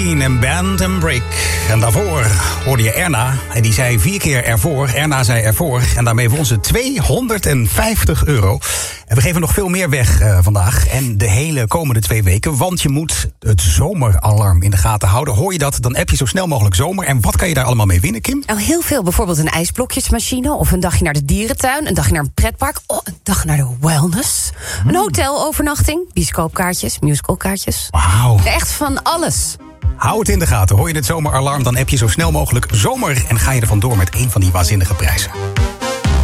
En Band and Break. En daarvoor hoorde je Erna. En die zei 4 keer ervoor. Erna zei ervoor. En daarmee won ze €250. En we geven nog veel meer weg vandaag. En de hele komende 2 weken. Want je moet het zomeralarm in de gaten houden. Hoor je dat, dan app je zo snel mogelijk zomer. En wat kan je daar allemaal mee winnen, Kim? Nou, heel veel. Bijvoorbeeld een ijsblokjesmachine. Of een dagje naar de dierentuin. Een dagje naar een pretpark. Een dag naar de wellness. Een hotelovernachting. Bioscoopkaartjes. Musicalkaartjes. Wauw. Echt van alles. Hou het in de gaten. Hoor je het zomeralarm, dan app je zo snel mogelijk zomer. En ga je er vandoor met een van die waanzinnige prijzen.